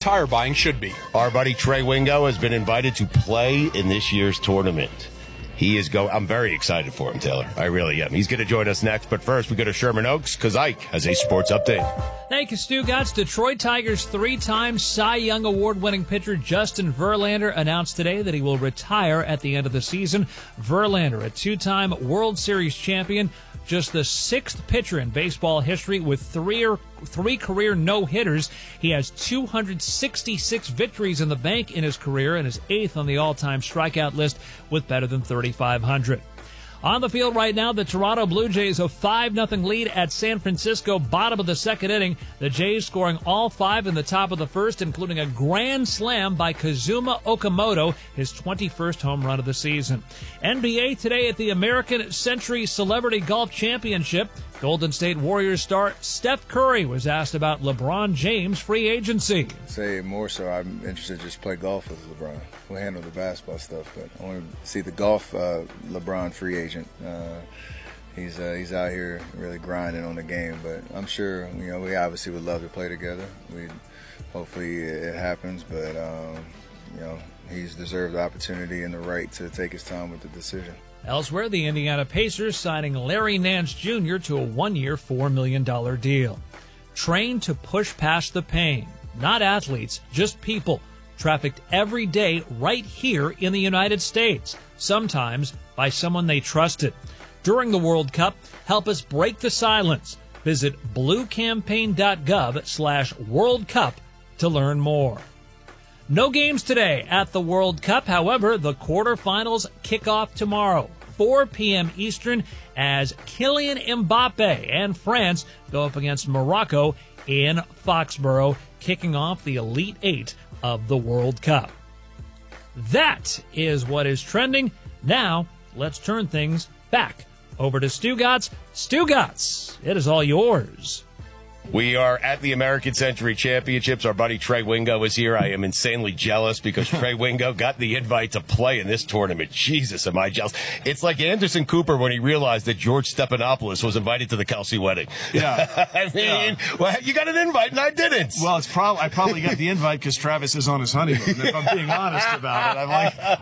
tire buying should be. Our buddy Trey Wingo has been invited to play in this year's tournament. He is I'm very excited for him, Taylor. I really am. He's going to join us next. But first, we go to Sherman Oaks because Ike has a sports update. Thank you, Stugotz. Detroit Tigers 3-time Cy Young Award-winning pitcher Justin Verlander announced today that he will retire at the end of the season. Verlander, a 2-time World Series champion, just the 6th pitcher in baseball history with three career no-hitters. He has 266 victories in the bank in his career and is 8th on the all-time strikeout list with better than 3,500. On the field right now, the Toronto Blue Jays a 5-0 lead at San Francisco, bottom of the second inning. The Jays scoring all 5 in the top of the first, including a grand slam by Kazuma Okamoto, his 21st home run of the season. NBA today at the American Century Celebrity Golf Championship. Golden State Warriors star Steph Curry was asked about LeBron James' free agency. Say more so, I'm interested to just play golf with LeBron. We'll handle the basketball stuff, but I want to see the golf LeBron free agent. He's out here really grinding on the game, but I'm sure, we obviously would love to play together. Hopefully it happens, but he's deserved the opportunity and the right to take his time with the decision. Elsewhere, the Indiana Pacers signing Larry Nance Jr. to a 1-year, $4 million deal. Trained to push past the pain. Not athletes, just people. Trafficked every day right here in the United States. Sometimes by someone they trusted. During the World Cup, help us break the silence. Visit bluecampaign.gov/World Cup to learn more. No games today at the World Cup. However, the quarterfinals kick off tomorrow, 4 p.m. Eastern, as Kylian Mbappe and France go up against Morocco in Foxborough, kicking off the Elite Eight of the World Cup. That is what is trending. Now, let's turn things back over to Stugotz. Stugotz, it is all yours. We are at the American Century Championships. Our buddy Trey Wingo is here. I am insanely jealous because Trey Wingo got the invite to play in this tournament. Jesus, am I jealous. It's like Anderson Cooper when he realized that George Stephanopoulos was invited to the Kelsey wedding. Yeah. I mean, well, you got an invite and I didn't. Well, I probably got the invite because Travis is on his honeymoon, if I'm being honest about it.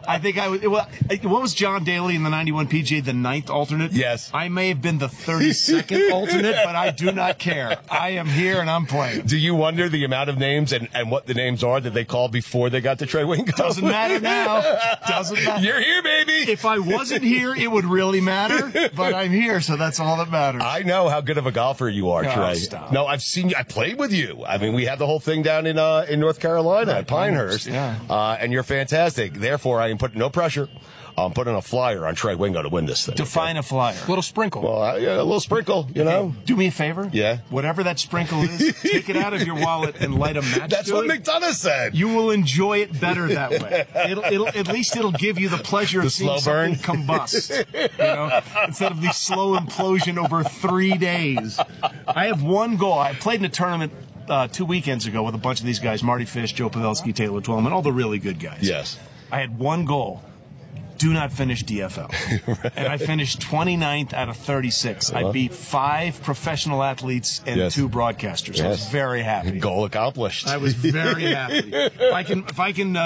What was John Daly in the 91 PGA, the 9th alternate? Yes. I may have been the 32nd alternate, but I do not care. I am here and I'm playing. Do you wonder the amount of names and what the names are that they called before they got to Trey Wingo? Doesn't matter now. Doesn't matter. You're here, baby. If I wasn't here, it would really matter, but I'm here, so that's all that matters. I know how good of a golfer you are, Trey. Stop. No, I've seen you. I played with you. I mean, we had the whole thing down in North Carolina at Pinehurst. Yeah. And you're fantastic. Therefore, I am putting no pressure. I'm putting a flyer on Trey Wingo to win this thing. Define a flyer. A little sprinkle. Well, yeah, a little sprinkle, you know. Do me a favor. Yeah. Whatever that sprinkle is, take it out of your wallet and light a match. That's what McDonough said. You will enjoy it better that way. At least it'll give you the pleasure of seeing slow burn something combust. Instead of the slow implosion over 3 days. I have one goal. I played in a tournament 2 weekends ago with a bunch of these guys: Marty Fish, Joe Pavelski, Taylor Twellman, all the really good guys. Yes. I had one goal. Do not finish DFL. Right. And I finished 29th out of 36. I beat 5 professional athletes and 2 broadcasters. I was very happy. Goal accomplished. I was very happy. If I can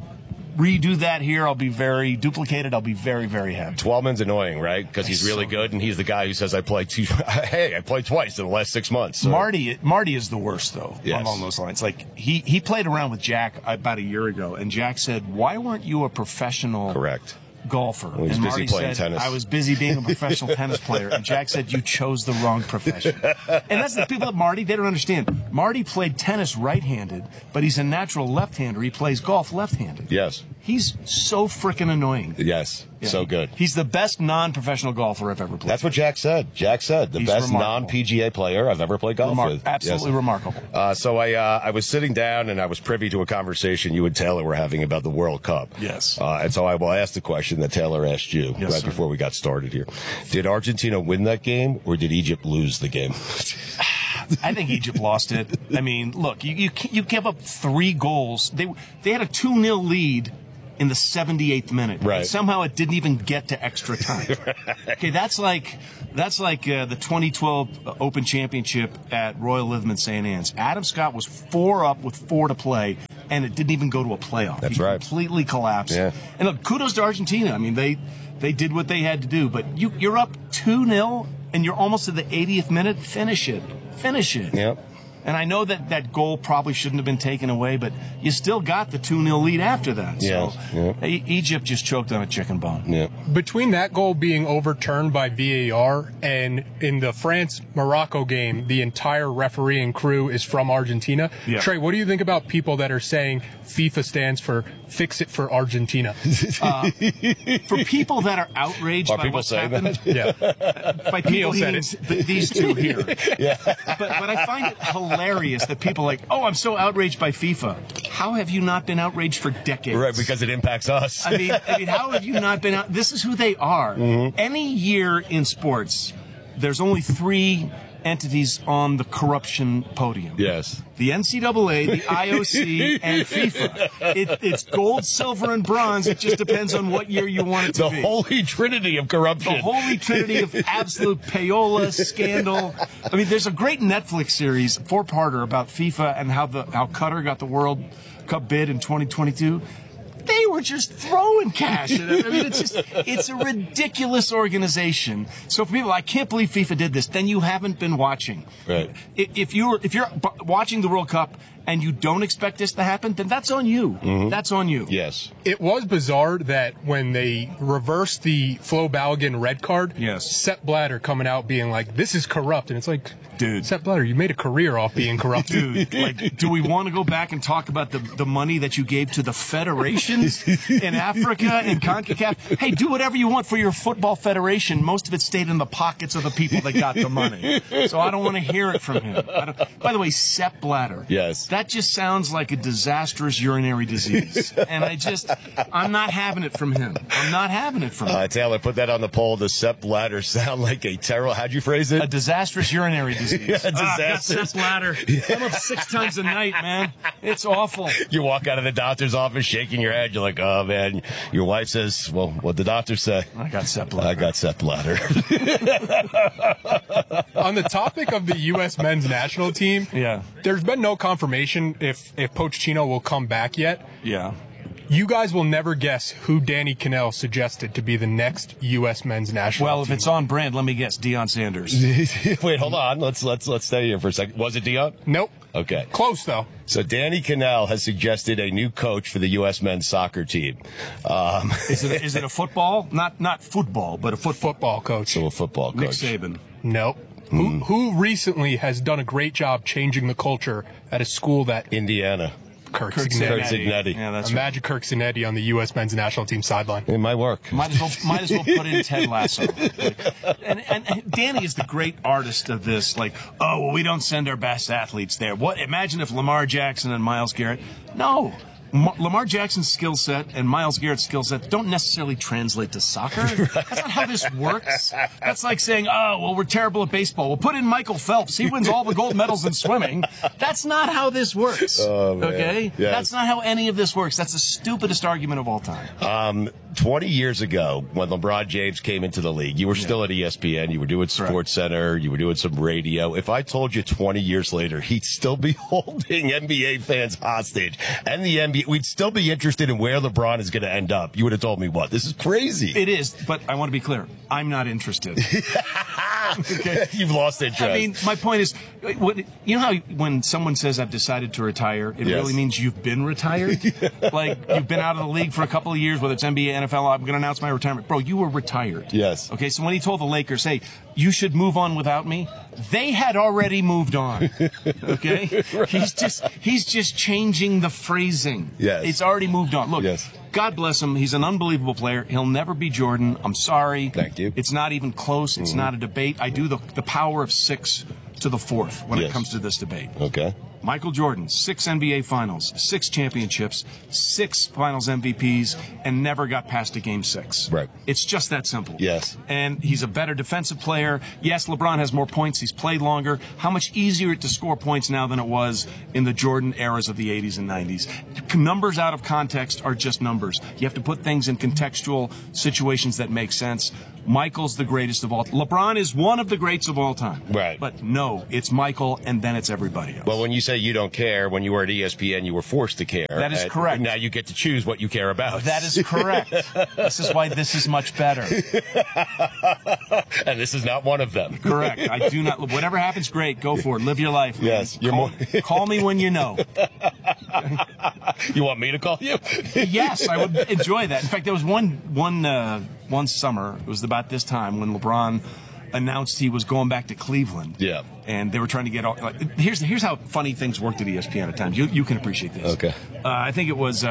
redo that here, I'll be very duplicated. I'll be very, very happy. Twellman's annoying, right? Because he's really good, and he's the guy who says, I played twice in the last 6 months. So. Marty is the worst, though, yes. along those lines. Like, he played around with Jack about a year ago, and Jack said, why weren't you a professional golfer? Well, and Marty said, tennis. I was busy being a professional tennis player. And Jack said, you chose the wrong profession. And that's the people at Marty, they don't understand. Marty played tennis right-handed, but he's a natural left-hander. He plays golf left-handed. Yes. He's so freaking annoying. Yes. Yeah. So good. He's the best non-professional golfer I've ever played. That's what Jack said. Jack said the best non-PGA player I've ever played golf with. Absolutely remarkable. So I was sitting down and I was privy to a conversation you and Taylor were having about the World Cup. Yes. And so I will ask the question that Taylor asked you before we got started here. Did Argentina win that game or did Egypt lose the game? I think Egypt lost it. I mean, look, you give up 3 goals. They had a 2-0 lead in the 78th minute. Right. And somehow it didn't even get to extra time. Okay, that's like the 2012 Open Championship at Royal Lytham St. Anne's. Adam Scott was 4 up with 4 to play. and it didn't even go to a playoff. That's he right. Completely collapsed. Yeah. And look, kudos to Argentina. I mean, they did what they had to do, but you're up 2-0 and you're almost at the 80th minute. Finish it. Yep. And I know that goal probably shouldn't have been taken away, but you still got the 2-0 lead after that. Yeah, So yeah. Egypt just choked on a chicken bone. Yeah. Between that goal being overturned by VAR and in the France-Morocco game, the entire refereeing crew is from Argentina. Yeah. Trey, what do you think about people that are saying FIFA stands for Fix It for Argentina? For people that are outraged Are by people what's saying happened, Yeah. by people Neil he said means these two here. Yeah. But I find it hilarious that people are like, oh, I'm so outraged by FIFA. How have you not been outraged for decades? Right, because it impacts us. I mean, how have you not been out? This is who they are. Any year in sports, there's only 3 entities on the corruption podium. Yes. The NCAA, the IOC, and FIFA. It's gold, silver, and bronze. It just depends on what year you want it to The be. holy trinity of corruption. The holy trinity of absolute payola scandal. I mean, there's a great Netflix series, 4-parter, about FIFA and how Qatar got the World Cup bid in 2022. They were just throwing cash at it. I mean, it's a ridiculous organization. So for people, I can't believe FIFA did this, then you haven't been watching. Right. If you're watching the World Cup and you don't expect this to happen, then that's on you. That's on you. Yes. It was bizarre that when they reversed the Flo Balogun red card, Yes. Sepp Blatter coming out being like, this is corrupt. And it's like, Dude. Sepp Blatter, you made a career off being corrupt. Dude, like, do we want to go back and talk about the money that you gave to the federations in Africa and CONCACAF? Hey, do whatever you want for your football federation. Most of it stayed in the pockets of the people that got the money. So I don't want to hear it from him. By the way, Sepp Blatter. Yes. That just sounds like a disastrous urinary disease. And I'm not having it from him. I'm not having it from him. Taylor, put that on the poll. Does Sepp Blatter sound like a terrible, how'd you phrase it? A disastrous urinary disease. Yeah, I got disastrous. Sepp Blatter. I'm up 6 times a night, man. It's awful. You walk out of the doctor's office shaking your head. You're like, oh, man. Your wife says, well, what'd the doctor say? I got Sepp Blatter. I got Sepp Blatter. On the topic of the U.S. men's national team, Yeah. there's been no confirmation if Pochettino will come back yet. Yeah. You guys will never guess who Danny Cannell suggested to be the next U.S. men's national Well, if team. it's on brand, let me guess, Deion Sanders. Wait, hold on. Let's stay here for a second. Was it Dion? Nope. Okay. Close, though. So Danny Cannell has suggested a new coach for the U.S. men's soccer team. Is it a football? Not football, but a Football coach. So a football coach. Nick Saban. Nope. Who recently has done a great job changing the culture at a school that Indiana. Kirk Kirk Cignetti. Yeah, that's right. Imagine Kirk Cignetti on the U.S. men's national team sideline. It might work. Might as well put in Ted Lasso. And Danny is the great artist of this. Like, oh, well, we don't send our best athletes there. What? Imagine if Lamar Jackson and Myles Garrett. No. Lamar Jackson's skill set and Myles Garrett's skill set don't necessarily translate to soccer. That's not how this works. That's like saying, oh, well, we're terrible at baseball. We'll put in Michael Phelps. He wins all the gold medals in swimming. That's not how this works. Oh, man. Okay? Yes. That's not how any of this works. That's the stupidest argument of all time. 20 years ago, when LeBron James came into the league, you were still at ESPN, you were doing Sports Center, you were doing some radio. If I told you 20 years later, he'd still be holding NBA fans hostage, and the NBA, we'd still be interested in where LeBron is going to end up, you would have told me what? This is crazy. It is, but I want to be clear. I'm not interested. Okay. You've lost interest. I mean, my point is, you know how when someone says I've decided to retire, it really means you've been retired? Like, you've been out of the league for a couple of years, whether it's NBA, NFL, I'm going to announce my retirement. Bro, you were retired. Yes. Okay, so when he told the Lakers, hey, you should move on without me, they had already moved on. Okay? Right. He's just changing the phrasing. Yes. It's already moved on. Look, yes. God bless him. He's an unbelievable player. He'll never be Jordan. I'm sorry. Thank you. It's not even close. It's not a debate. I do the power of 6 to the 4th when it comes to this debate. Okay. Michael Jordan, 6 NBA Finals, 6 championships, 6 Finals MVPs, and never got past a Game 6. Right. It's just that simple. Yes. And he's a better defensive player. Yes, LeBron has more points. He's played longer. How much easier to score points now than it was in the Jordan eras of the 80s and 90s? Numbers out of context are just numbers. You have to put things in contextual situations that make sense. Michael's the greatest of all. LeBron is one of the greats of all time. Right. But no, it's Michael, and then it's everybody else. Well, when you say you don't care, when you were at ESPN, you were forced to care. That is correct. Now you get to choose what you care about. That is correct. This is why this is much better. And this is not one of them. Correct. I do not. Whatever happens, great. Go for it. Live your life. Man. Yes. Call me when you know. You want me to call you? Yes, I would enjoy that. In fact, there was one summer. It was about this time when LeBron announced he was going back to Cleveland. Yeah. And they were trying to get all. Here's how funny things worked at ESPN at times. You can appreciate this. Okay. I think it was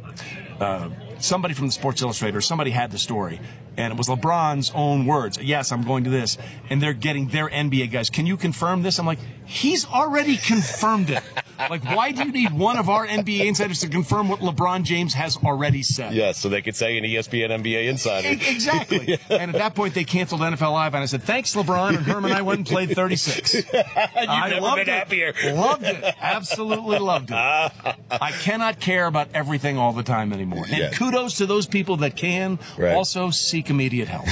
somebody from the Sports Illustrated. Somebody had the story. And it was LeBron's own words. Yes, I'm going to this. And they're getting their NBA guys. Can you confirm this? I'm like, he's already confirmed it. Like, why do you need one of our NBA insiders to confirm what LeBron James has already said? Yes, so they could say an ESPN NBA insider. Exactly. Yeah. And at that point, they canceled NFL Live, and I said, thanks, LeBron. And Herm and I went and played 36. You've never been happier. Loved it. Absolutely loved it. I cannot care about everything all the time anymore. And kudos to those people that can also seek immediate help.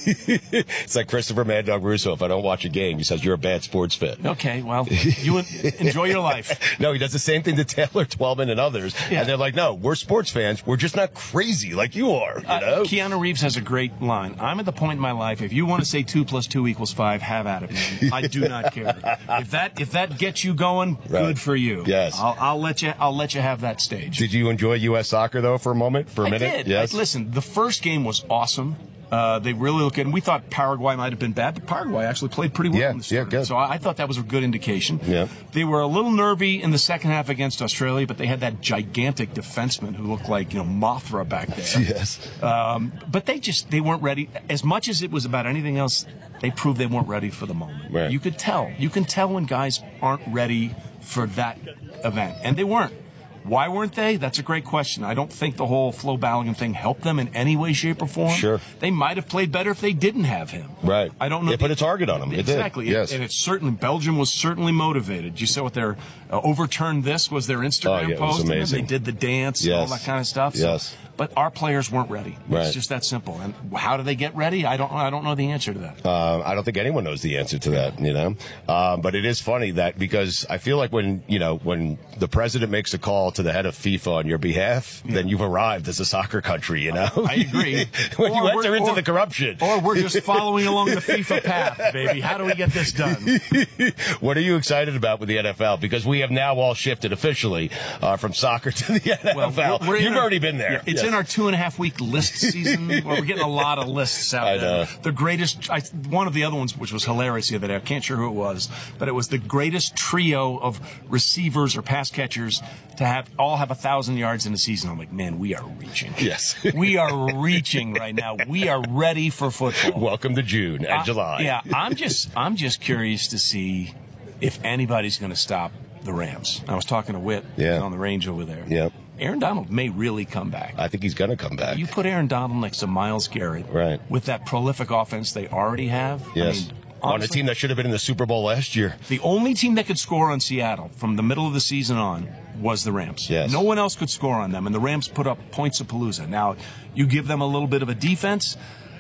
It's like Christopher Mad Dog Russo. If I don't watch a game, he says, you're a bad sports fan. Okay, well, you enjoy your life. No, he does the same thing to Taylor Twellman and others. Yeah. And they're like, no, we're sports fans. We're just not crazy like you are. You know? Keanu Reeves has a great line. I'm at the point in my life, if you want to say 2 + 2 = 5, have at it, man. I do not care. If that gets you going, good for you. Yes. I'll let you have that stage. Did you enjoy U.S. soccer, though, for a moment? For a minute? I did. Yes. Listen, the first game was awesome. They really look good. And we thought Paraguay might have been bad, but Paraguay actually played pretty well in the tournament. Good. So I thought that was a good indication. Yeah. They were a little nervy in the second half against Australia, but they had that gigantic defenseman who looked like, Mothra back there. Yes. But they weren't ready. As much as it was about anything else, they proved they weren't ready for the moment. Right. You could tell. You can tell when guys aren't ready for that event. And they weren't. Why weren't they? That's a great question. I don't think the whole Flo Balogun thing helped them in any way, shape, or form. Sure. They might have played better if they didn't have him. Right. I don't know. They put a target on him. Exactly. It did. Yes. And it's certainly, Belgium was certainly motivated. You saw what their overturned this was their Instagram post. It was amazing. And they did the dance and all that kind of stuff. Yes. But our players weren't ready. Right. It's just that simple. And how do they get ready? I don't know the answer to that. I don't think anyone knows the answer to that, But it is funny that because I feel like when the president makes a call to the head of FIFA on your behalf, then you've arrived as a soccer country, I agree. When you enter into the corruption. Or we're just following along the FIFA path, baby. How do we get this done? What are you excited about with the NFL? Because we have now all shifted officially from soccer to the NFL. Well, You've already been there. It's in our 2.5-week list season where we're getting a lot of lists out there. The greatest, one of the other ones, which was hilarious the other day, I can't sure who it was, but it was the greatest trio of receivers or pass catchers to all have 1,000 yards in a season. I'm like, man, we are reaching. Yes. We are reaching right now. We are ready for football. Welcome to June and July. Yeah, I'm just curious to see if anybody's going to stop the Rams. I was talking to Whit on the range over there. Yep. Aaron Donald may really come back. I think he's going to come back. You put Aaron Donald next to Myles Garrett, right, with that prolific offense they already have. Yes. On a team that should have been in the Super Bowl last year. The only team that could score on Seattle from the middle of the season on was the Rams. Yes. No one else could score on them, and the Rams put up points of Palooza. Now, you give them a little bit of a defense,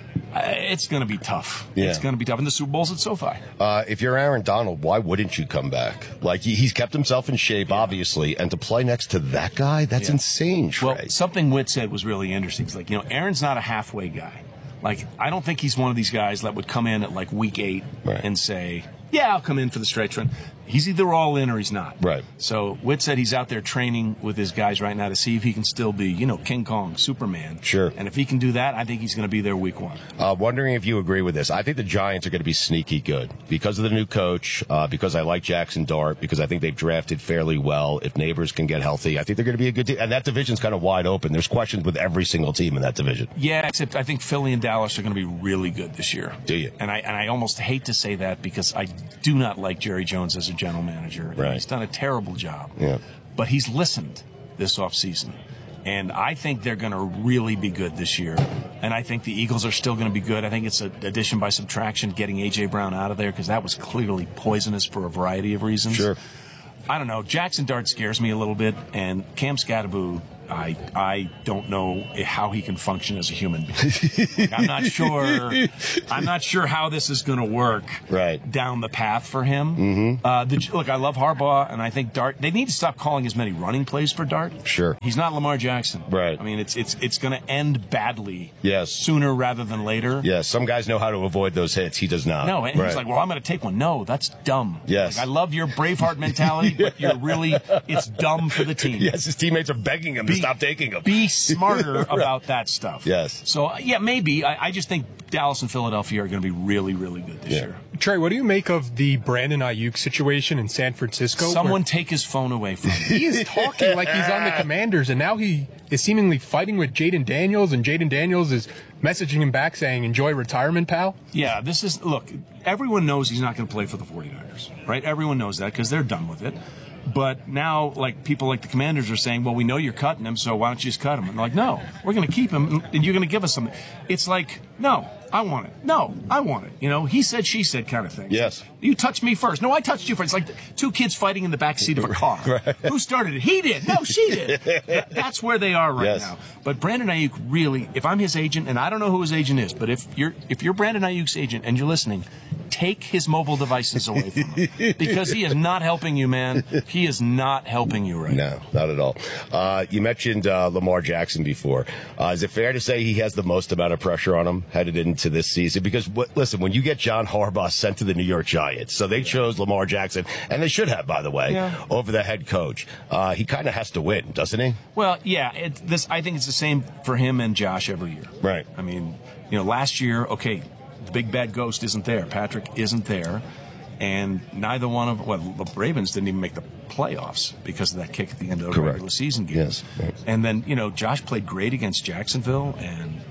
it's going to be tough. Yeah. It's going to be tough. And the Super Bowl's at SoFi. If you're Aaron Donald, why wouldn't you come back? Like, he's kept himself in shape, obviously, and to play next to that guy, that's insane, Trey. Well, something Whit said was really interesting. It's like, Aaron's not a halfway guy. Like, I don't think he's one of these guys that would come in at, like, week 8 and say, yeah, I'll come in for the stretch run. He's either all in or he's not. Right. So Whit said he's out there training with his guys right now to see if he can still be, King Kong, Superman. Sure. And if he can do that, I think he's going to be there week 1. Wondering if you agree with this. I think the Giants are going to be sneaky good because of the new coach, because I like Jackson Dart, because I think they've drafted fairly well. If Neighbors can get healthy, I think they're going to be a good team. And that division's kind of wide open. There's questions with every single team in that division. Yeah, except I think Philly and Dallas are going to be really good this year. Do you? And I almost hate to say that because I do not like Jerry Jones as a general manager. Right. He's done a terrible job. Yeah. But he's listened this offseason. And I think they're going to really be good this year. And I think the Eagles are still going to be good. I think it's an addition by subtraction, getting A.J. Brown out of there, because that was clearly poisonous for a variety of reasons. Sure. I don't know. Jackson Dart scares me a little bit, and Cam Scatteraboo, I don't know how he can function as a human being. I'm not sure how this is going to work down the path for him. Look, I love Harbaugh, and I think Dart. They need to stop calling as many running plays for Dart. Sure, he's not Lamar Jackson. Right. I mean, it's going to end badly. Yes. Sooner rather than later. Yes. Some guys know how to avoid those hits. He does not. No, and he's like, well, I'm going to take one. No, that's dumb. Yes. Like, I love your Braveheart mentality, but it's dumb for the team. Yes, his teammates are begging him to stop taking them. Be smarter about that stuff. Yes. So, yeah, maybe. I just think Dallas and Philadelphia are going to be really, really good this year. Trey, what do you make of the Brandon Ayuk situation in San Francisco? Someone take his phone away from him. He is talking like he's on the Commanders, and now he is seemingly fighting with Jaden Daniels, and Jaden Daniels is messaging him back saying, enjoy retirement, pal. Yeah, look, everyone knows he's not going to play for the 49ers, right? Everyone knows that because they're done with it. But now, like, people like the Commanders are saying, well, we know you're cutting him, so why don't you just cut him? And they're like, no, we're going to keep him, and you're going to give us something. It's like, no, I want it. No, I want it. You know, he said, she said kind of thing. Yes. You touched me first. No, I touched you first. It's like two kids fighting in the back seat of a car. Right. Who started it? He did. No, she did. That's where they are right now. But Brandon Ayuk really, if I'm his agent, and I don't know who his agent is, but if you're Brandon Ayuk's agent and you're listening, take his mobile devices away from him. Because he is not helping you, man. He is not helping you right now. No, not at all. You mentioned Lamar Jackson before. Is it fair to say he has the most amount of pressure on him headed into this season? Because, listen, when you get John Harbaugh sent to the New York Giants, so they chose Lamar Jackson, and they should have, by the way, over the head coach. He kind of has to win, doesn't he? Well, yeah. I think it's the same for him and Josh every year. Right. I mean, last year, okay, the big bad ghost isn't there. Patrick isn't there. And neither one of the Ravens didn't even make the playoffs because of that kick at the end of the regular season game. Yes. Right. And then, Josh played great against Jacksonville and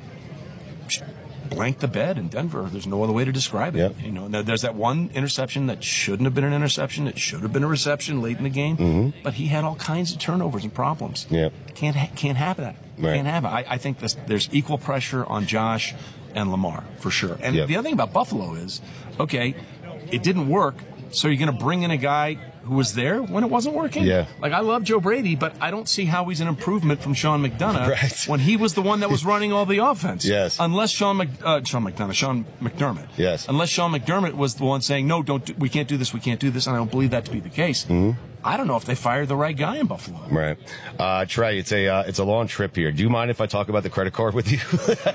blanked the bed in Denver. There's no other way to describe it. Yep. There's that one interception that shouldn't have been an interception. It should have been a reception late in the game. But he had all kinds of turnovers and problems. Yep. Can't have that. Right. Can't have it. I think there's equal pressure on Josh and Lamar for sure. And the other thing about Buffalo is, okay, it didn't work, so you're going to bring in a guy who was there when it wasn't working? Yeah. Like, I love Joe Brady, but I don't see how he's an improvement from Sean McDonough when he was the one that was running all the offense. Yes. Unless Sean McDermott. Yes. Unless Sean McDermott was the one saying, no, we can't do this, and I don't believe that to be the case. I don't know if they fired the right guy in Buffalo. Right. Trey, it's a long trip here. Do you mind if I talk about the credit card with you?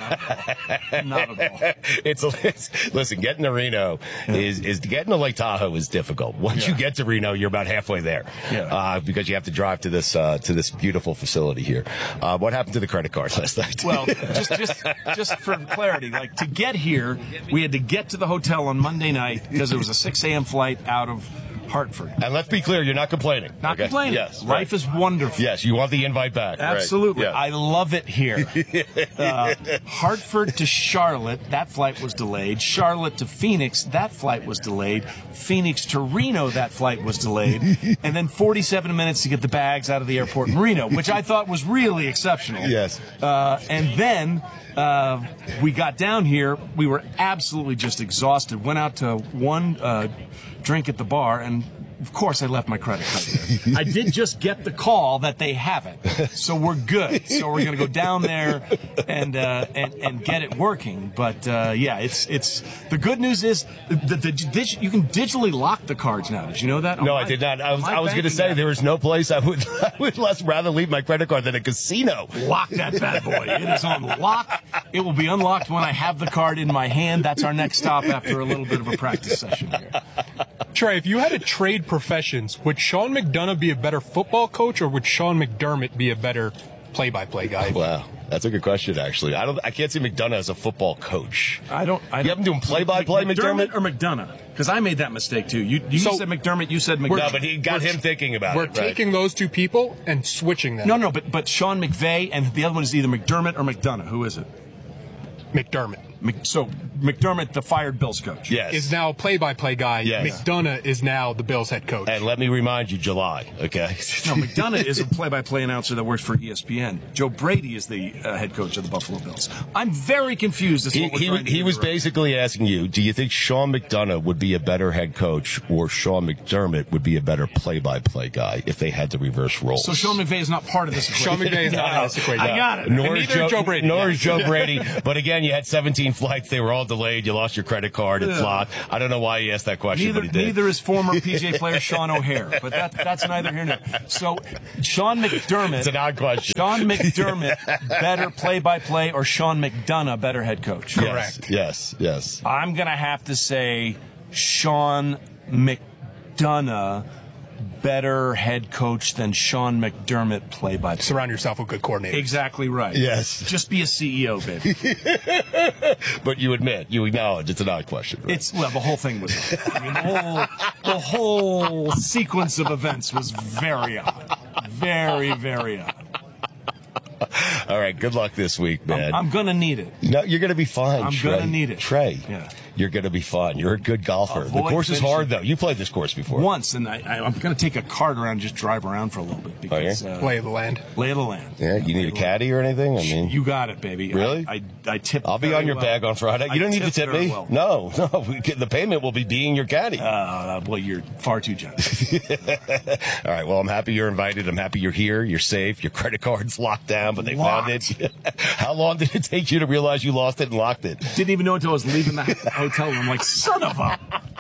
Not at all. Listen, getting to Reno is getting to Lake Tahoe is difficult. Once you get to Reno, you're about halfway there. Because you have to drive to this beautiful facility here. What happened to the credit card last night? Well, just for clarity, like, to get here, we had to get to the hotel on Monday night because it was a 6 a.m. flight out of Hartford. And let's be clear, you're not complaining. Not complaining. Yes. Life is wonderful. Yes, you want the invite back. Absolutely. Right. Yeah. I love it here. Hartford to Charlotte, that flight was delayed. Charlotte to Phoenix, that flight was delayed. Phoenix to Reno, that flight was delayed. And then 47 minutes to get the bags out of the airport in Reno, which I thought was really exceptional. Yes. And then we got down here. We were absolutely just exhausted. Went out to one drink at the bar, and of course I left my credit card there. I did just get the call that they have it, so we're good. So we're going to go down there and get it working. But it's the good news is you can digitally lock the cards now. Did you know that? No, I did not. I was going to say there is no place I would less rather leave my credit card than a casino. Lock that bad boy. It is on lock. It will be unlocked when I have the card in my hand. That's our next stop after a little bit of a practice session here. Trey, if you had to trade professions, would Sean McDonough be a better football coach, or would Sean McDermott be a better play-by-play guy? Wow, that's a good question. Actually, I can't see McDonough as a football coach. You have him doing play-by-play, McDermott or McDonough? Because I made that mistake too. You said McDermott, you said McDonough. No, but he got him thinking about it. We're taking those two people and switching them. No, but Sean McVay, and the other one is either McDermott or McDonough. Who is it? McDermott. So McDermott, the fired Bills coach. Yes. Is now a play-by-play guy. Yes. McDonough is now the Bills head coach. And let me remind you, July, okay? No, McDonough is a play-by-play announcer that works for ESPN. Joe Brady is the head coach of the Buffalo Bills. I'm very confused as to what we're trying to He do was right. basically asking you, do you think Sean McDonough would be a better head coach or Sean McDermott would be a better play-by-play guy if they had to reverse roles? So Sean McVay is not part of this equation. Sean McVay is not in this equation. I got it. Nor And is neither is Joe Brady. Nor is Joe Brady. But again, you had 17 flights. They were all delayed. You lost your credit card. It's locked. I don't know why he asked that question, but he did. Neither is former PGA player Sean O'Hare. But that's neither here nor there. So Sean McDermott. It's an odd question. Sean McDermott, better play-by-play, or Sean McDonough, better head coach? Correct. Yes. I'm going to have to say Sean McDonough, better head coach than Sean McDermott, play-by-play. Surround yourself with good coordinators. Exactly right. Yes. Just be a CEO, baby. But you acknowledge it's an odd question. Right? The whole thing was odd. I mean, the whole sequence of events was very odd. Very, very odd. All right, good luck this week, man. I'm going to need it. No, you're going to be fine, I'm Trey. going to need it. Trey, Yeah. you're going to be fine. You're a good golfer. The course is hard, though. You played this course before. Once, and I'm going to take a cart around and just drive around for a little bit. Because, Lay of the land. Lay of the land. Yeah, you need a caddy or anything? I mean, You got it, baby. Really? I tip. I'll be on your bag on Friday. You don't need to tip me. Well. No. The payment will be being your caddy. Well, you're far too generous. All right. Well, I'm happy you're invited. I'm happy you're here. You're safe. Your credit card's locked down, but they found it. How long did it take you to realize you lost it and locked it? Didn't even know until I was leaving the hotel room. I'm like, son of a.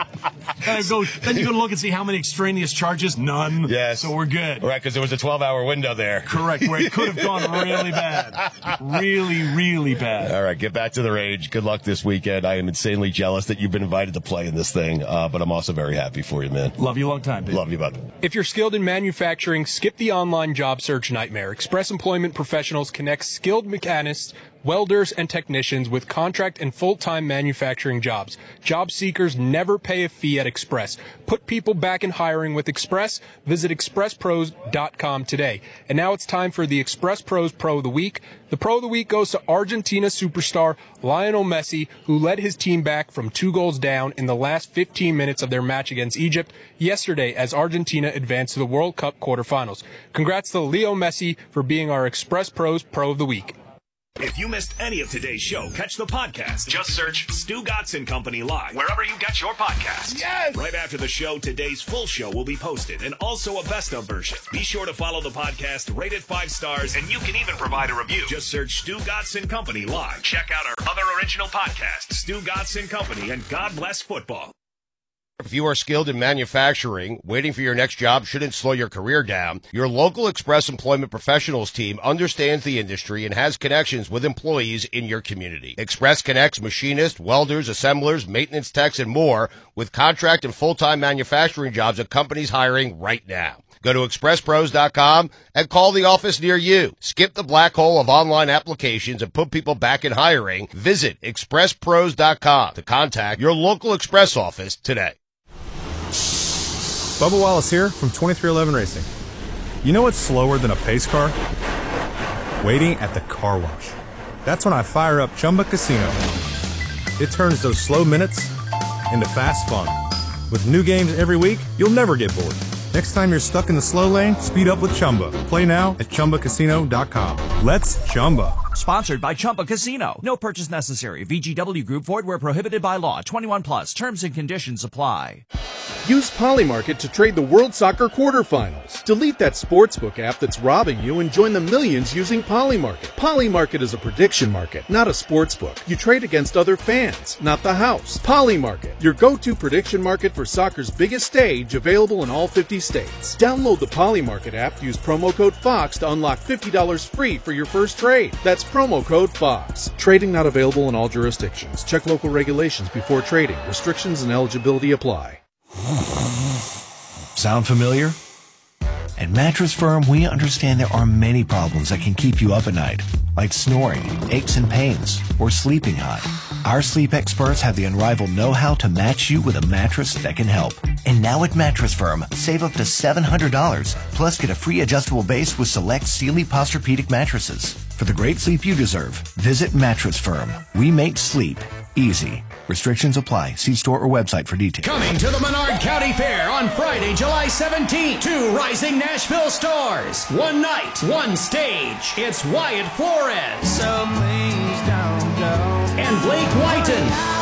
Then you go look and see how many extraneous charges. None. Yes. So we're good. Right, because there was a 12-hour window there. Correct. Where it could have gone really bad. Really, really bad. All right, get back to the range. Good luck this weekend. I am insanely jealous that you've been invited to play in this thing, but I'm also very happy for you, man. Love you a long time, baby. Love you, bud. If you're skilled in manufacturing, skip the online job search nightmare. Express Employment Professionals connects skilled mechanists, welders, and technicians with contract and full-time manufacturing jobs. Job seekers never pay a fee at Express. Put people back in hiring with Express. Visit expresspros.com today. And now it's time for the Express Pros Pro of the Week. The Pro of the Week goes to Argentina superstar Lionel Messi, who led his team back from 2 goals down in the last 15 minutes of their match against Egypt yesterday as Argentina advanced to the World Cup quarterfinals. Congrats to Leo Messi for being our Express Pros Pro of the Week. If you missed any of today's show, catch the podcast. Just search Stu Gotson Company Live wherever you get your podcasts. Yes! Right after the show, today's full show will be posted and also a best of version. Be sure to follow the podcast, rate it 5 stars, and you can even provide a review. Just search Stu Gotson Company Live. Check out our other original podcasts, Stu Gotson Company and God Bless Football. If you are skilled in manufacturing, waiting for your next job shouldn't slow your career down. Your local Express Employment Professionals team understands the industry and has connections with employees in your community. Express connects machinists, welders, assemblers, maintenance techs, and more with contract and full-time manufacturing jobs at companies hiring right now. Go to expresspros.com and call the office near you. Skip the black hole of online applications and put people back in hiring. Visit expresspros.com to contact your local Express office today. Bubba Wallace here from 2311 Racing. You know what's slower than a pace car? Waiting at the car wash. That's when I fire up Chumba Casino. It turns those slow minutes into fast fun. With new games every week, you'll never get bored. Next time you're stuck in the slow lane, speed up with Chumba. Play now at ChumbaCasino.com. Let's Chumba. Sponsored by Chumba Casino. No purchase necessary. VGW Group. Void where prohibited by law. 21 plus. Terms and conditions apply. Use Polymarket to trade the World Soccer quarterfinals. Delete that sportsbook app that's robbing you and join the millions using Polymarket. Polymarket is a prediction market, not a sportsbook. You trade against other fans, not the house. Polymarket, your go-to prediction market for soccer's biggest stage, available in all 50 states. Download the Polymarket app, use promo code FOX to unlock $50 free for your first trade. That's promo code FOX. Trading not available in all jurisdictions. Check local regulations before trading. Restrictions and eligibility apply. Sound familiar? At Mattress Firm, we understand there are many problems that can keep you up at night, like snoring, aches and pains, or sleeping hot. Our sleep experts have the unrivaled know-how to match you with a mattress that can help. And now at Mattress Firm, save up to $700, plus get a free adjustable base with select Sealy Posturepedic mattresses. For the great sleep you deserve, visit Mattress Firm. We make sleep easy. Restrictions apply. See store or website for details. Coming to the Menard County Fair on Friday, July 17th. 2 rising Nashville stars. One night, one stage. It's Wyatt Flores. So please don't go. And Blake Whiten.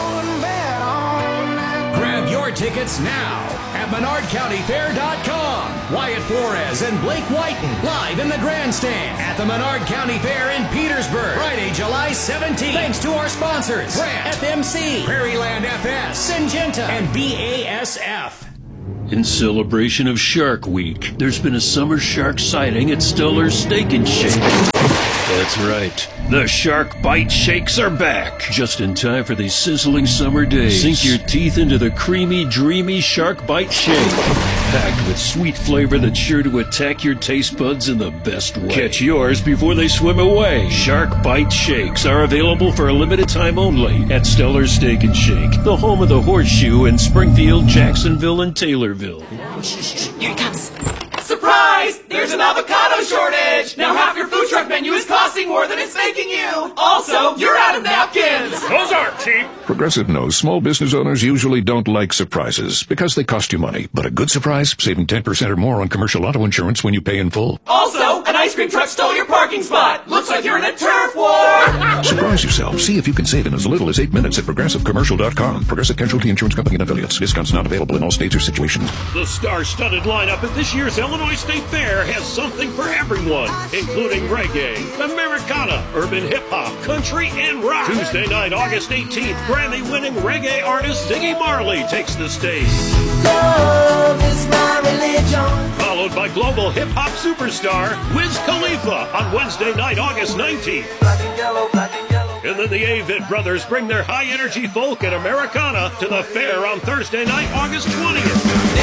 Grab your tickets now at MenardCountyFair.com. Wyatt Flores and Blake Whiten live in the grandstand at the Menard County Fair in Petersburg. Friday, July 17th. Thanks to our sponsors, Grant, FMC, Prairieland FS, Syngenta, and BASF. In celebration of Shark Week, there's been a summer shark sighting at Stellar's Steak and Shake. That's right. The Shark Bite Shakes are back. Just in time for these sizzling summer days. Sink your teeth into the creamy, dreamy Shark Bite Shake. Packed with sweet flavor that's sure to attack your taste buds in the best way. Catch yours before they swim away. Shark Bite Shakes are available for a limited time only at Stellar's Steak and Shake, the home of the Horseshoe in Springfield, Jacksonville, and Taylorville. Here it comes. Surprise! There's an avocado shortage! Now half your food truck menu is costing more than it's making you! Also, you're out of napkins! Those aren't cheap! Progressive knows small business owners usually don't like surprises because they cost you money. But a good surprise, saving 10% or more on commercial auto insurance when you pay in full. Also, an ice cream truck stole your parking spot! Looks like you're in a turf war! Surprise yourself. See if you can save in as little as 8 minutes at ProgressiveCommercial.com. Progressive Casualty Insurance Company and Affiliates. Discounts not available in all states or situations. The star-studded lineup at this year's Illinois State Fair has something for everyone, including reggae, Americana, urban hip-hop, country, and rock. Tuesday night, August 18th, Grammy-winning reggae artist Ziggy Marley takes the stage. Love is my religion. Followed by global hip-hop superstar Wiz Khalifa on Wednesday night, August 19th. Black and yellow, black and yellow. And then the Avett Brothers bring their high-energy folk and Americana to the fair on Thursday night, August 20th.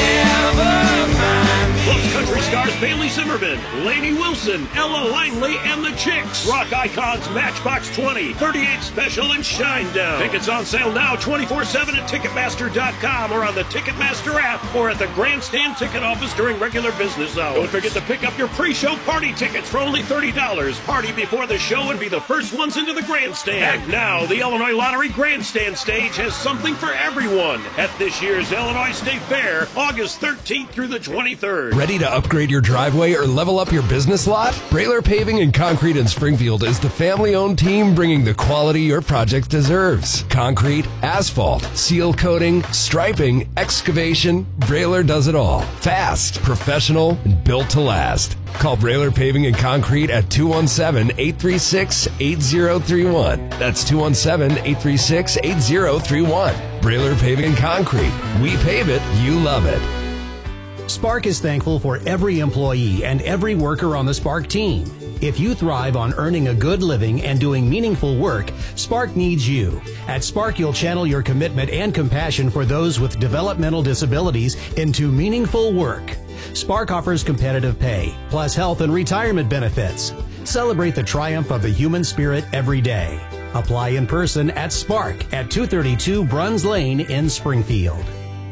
Plus country stars Bailey Zimmerman, Lainey Wilson, Ella Langley, and the Chicks. Rock icons Matchbox 20, 38 Special, and Shinedown. Tickets on sale now 24/7 at Ticketmaster.com or on the Ticketmaster app or at the Grandstand ticket office during regular business hours. Don't forget to pick up your pre-show party tickets for only $30. Party before the show and be the first ones into the grandstand. And now, the Illinois Lottery Grandstand stage has something for everyone at this year's Illinois State Fair, August 13th through the 23rd. Ready to upgrade your driveway or level up your business lot? Brailer Paving and Concrete in Springfield is the family-owned team bringing the quality your project deserves. Concrete, asphalt, seal coating, striping, excavation, Brailer does it all. Fast, professional, and built to last. Call Brailer Paving and Concrete at 217-836-8031. That's 217-836-8031. Brailer Paving and Concrete. We pave it, you love it. Spark is thankful for every employee and every worker on the Spark team. If you thrive on earning a good living and doing meaningful work, Spark needs you. At Spark, you'll channel your commitment and compassion for those with developmental disabilities into meaningful work. Spark offers competitive pay, plus health and retirement benefits. Celebrate the triumph of the human spirit every day. Apply in person at Spark at 232 Bruns Lane in Springfield.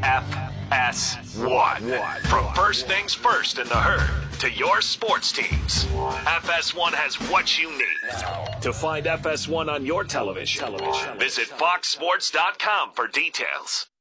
FS1. From first things first in the herd to your sports teams, FS1 has what you need. To find FS1 on your television, visit FoxSports.com for details.